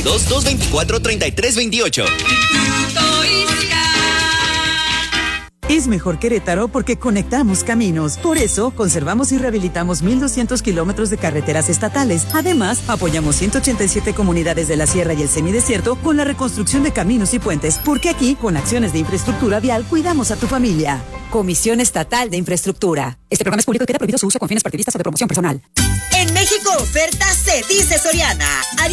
662-224-3328. Es mejor Querétaro porque conectamos caminos. Por eso, conservamos y rehabilitamos 1,200 kilómetros de carreteras estatales. Además, apoyamos 187 comunidades de la sierra y el semidesierto con la reconstrucción de caminos y puentes. Porque aquí, con acciones de infraestructura vial, cuidamos a tu familia. Comisión Estatal de Infraestructura. Este programa es público y queda prohibido su uso con fines partidistas o de promoción personal. En México, oferta se dice Soriana.